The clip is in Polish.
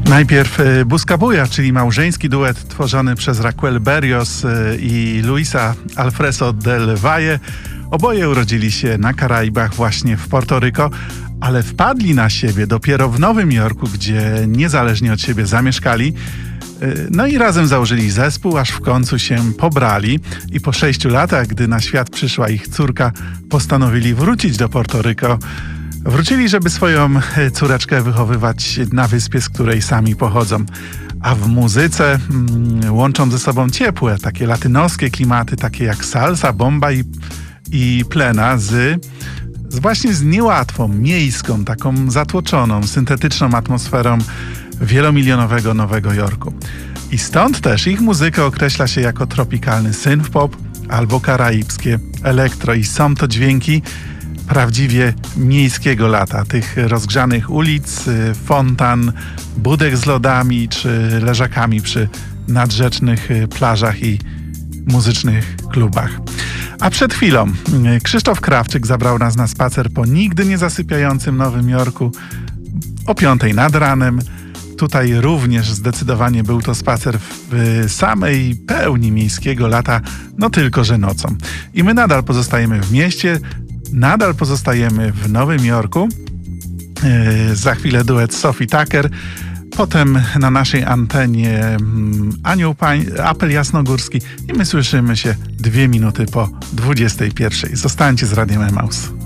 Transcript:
Najpierw Buscabulla, czyli małżeński duet tworzony przez Raquel Berrios i Luisa Alfredo del Valle. Oboje urodzili się na Karaibach, właśnie w Porto Rico, ale wpadli na siebie dopiero w Nowym Jorku, gdzie niezależnie od siebie zamieszkali. No i razem założyli zespół, aż w końcu się pobrali i po 6 latach, gdy na świat przyszła ich córka, postanowili wrócić do Porto Rico. Wrócili, żeby swoją córeczkę wychowywać na wyspie, z której sami pochodzą. A w muzyce łączą ze sobą ciepłe, takie latynoskie klimaty, takie jak salsa, bomba i plena właśnie z niełatwą, miejską, taką zatłoczoną, syntetyczną atmosferą wielomilionowego Nowego Jorku. I stąd też ich muzykę określa się jako tropikalny synth-pop albo karaibskie elektro i są to dźwięki prawdziwie miejskiego lata, tych rozgrzanych ulic, fontan, budek z lodami czy leżakami przy nadrzecznych plażach i muzycznych klubach. A przed chwilą Krzysztof Krawczyk zabrał nas na spacer po nigdy nie zasypiającym Nowym Jorku o 5 nad ranem. Tutaj również zdecydowanie był to spacer w samej pełni miejskiego lata, no tylko że nocą. I my nadal pozostajemy w mieście, nadal pozostajemy w Nowym Jorku. Za chwilę duet Sophie Tucker. Potem na naszej antenie Apel Jasnogórski i my słyszymy się 2 minuty po 21. Zostańcie z Radiem Emaus.